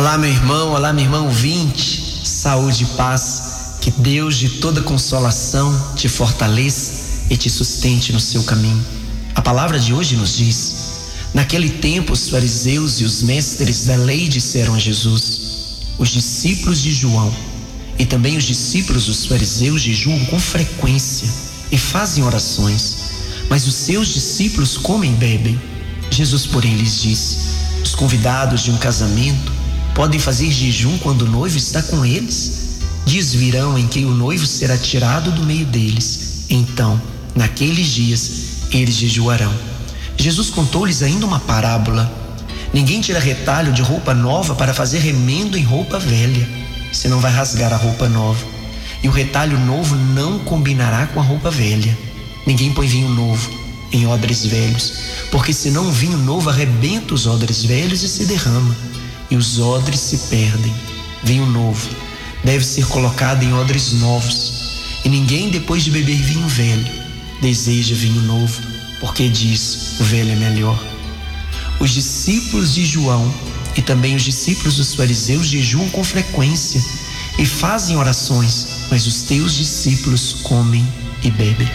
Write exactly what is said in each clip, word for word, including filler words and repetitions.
Olá, meu irmão, olá, minha irmã ouvinte, saúde e paz, que Deus de toda consolação te fortaleça e te sustente no seu caminho. A palavra de hoje nos diz: naquele tempo os fariseus e os mestres da lei disseram a Jesus: os discípulos de João e também os discípulos dos fariseus jejuam com frequência e fazem orações, mas os seus discípulos comem e bebem. Jesus, porém, lhes disse: os convidados de um casamento podem fazer jejum quando o noivo está com eles? Dias virão em que o noivo será tirado do meio deles. Então, naqueles dias, eles jejuarão. Jesus contou-lhes ainda uma parábola: ninguém tira retalho de roupa nova para fazer remendo em roupa velha, senão vai rasgar a roupa nova, e o retalho novo não combinará com a roupa velha. Ninguém põe vinho novo em odres velhos, porque senão o vinho novo arrebenta os odres velhos e se derrama, e os odres se perdem. Vinho novo deve ser colocado em odres novos, e ninguém, depois de beber vinho velho, deseja vinho novo, porque diz: o velho é melhor. Os discípulos de João e também os discípulos dos fariseus jejuam com frequência e fazem orações, mas os teus discípulos comem e bebem.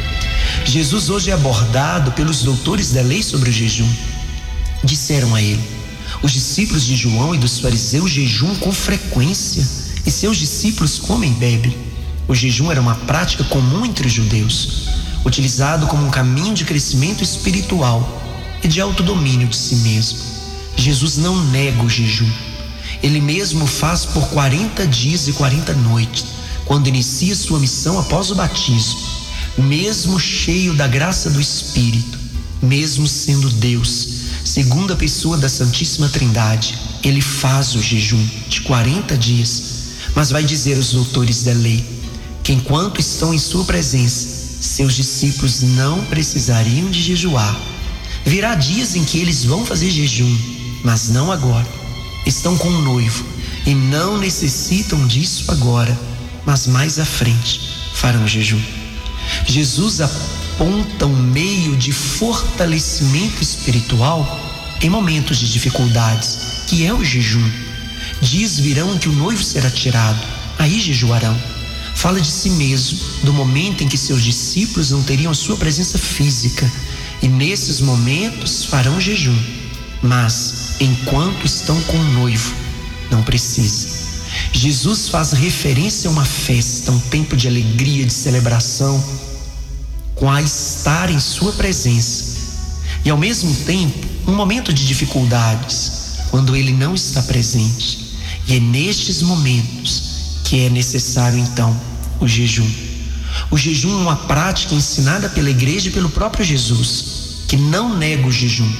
Jesus hoje é abordado pelos doutores da lei sobre o jejum. Disseram a ele: os discípulos de João e dos fariseus jejuam com frequência e seus discípulos comem e bebem. O jejum era uma prática comum entre os judeus, utilizado como um caminho de crescimento espiritual e de autodomínio de si mesmo. Jesus não nega o jejum. Ele mesmo faz por quarenta dias e quarenta noites, quando inicia sua missão após o batismo. Mesmo cheio da graça do Espírito, mesmo sendo Deus, segunda pessoa da Santíssima Trindade, ele faz o jejum de quarenta dias, mas vai dizer aos doutores da lei que enquanto estão em sua presença, seus discípulos não precisariam de jejuar. Virá dias em que eles vão fazer jejum, mas não agora. Estão com o noivo e não necessitam disso agora, mas mais à frente farão jejum. Jesus aponta um meio de fortalecimento espiritual em momentos de dificuldades, que é o jejum. Dias virão em que o noivo será tirado, aí jejuarão. Fala de si mesmo, do momento em que seus discípulos não teriam a sua presença física, e nesses momentos farão jejum, mas enquanto estão com o noivo, não precisa. Jesus faz referência a uma festa, um tempo de alegria, de celebração, com a estar em sua presença, e ao mesmo tempo um momento de dificuldades, quando ele não está presente. E é nestes momentos que é necessário então o jejum. O jejum é uma prática ensinada pela igreja e pelo próprio Jesus, que não nega o jejum,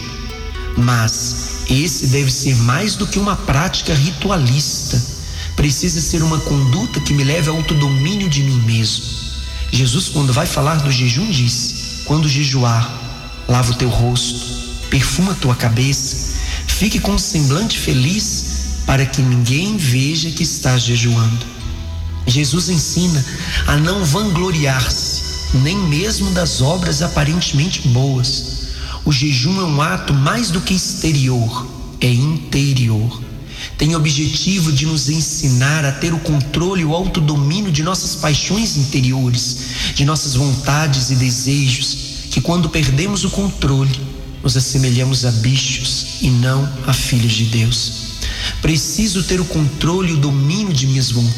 mas esse deve ser mais do que uma prática ritualista. Precisa ser uma conduta que me leve ao autodomínio de mim mesmo. Jesus, quando vai falar do jejum, disse: quando jejuar, lava o teu rosto, perfuma a tua cabeça, fique com um semblante feliz, para que ninguém veja que estás jejuando. Jesus ensina a não vangloriar-se, nem mesmo das obras aparentemente boas. O jejum é um ato mais do que exterior, é interior. Tem o objetivo de nos ensinar a ter o controle e o autodomínio de nossas paixões interiores, de nossas vontades e desejos, que quando perdemos o controle, nos assemelhamos a bichos e não a filhos de Deus. Preciso ter o controle e o domínio de minhas vontades.